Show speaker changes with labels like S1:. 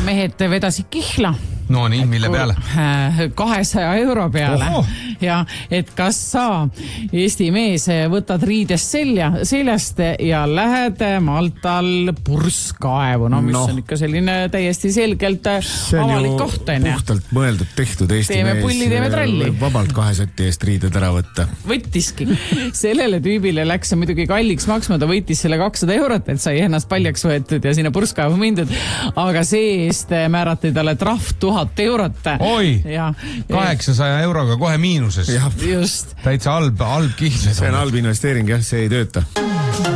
S1: mehed vedasid kihla.
S2: No nii, mille peale?
S1: 200 euro peale. Oho. Ja et kas sa, Eesti mees, võtad riidest seljast ja lähed Maltal purskkaevu, mis on ikka selline täiesti selgelt avalik koht.
S3: Puhtalt mõeldud tehtud Eesti
S1: teeme
S3: mees.
S1: Pulli, teeme tralli.
S3: Vabalt 2 seti eest riided ära võtta.
S1: Võttiski. Sellele tüübile läks see muidugi kalliks maksma, ta võitis selle 200 eurot, et sai ennast paljaks võetud ja sinna purskkaevu mindud. Aga see eest määrati talle trahv 1000 eurot.
S2: Oi, ja 800 euroga kohe miinuses.
S1: Just.
S2: Täitsa halb kihl.
S3: See on halb investeering, jah, see ei tööta.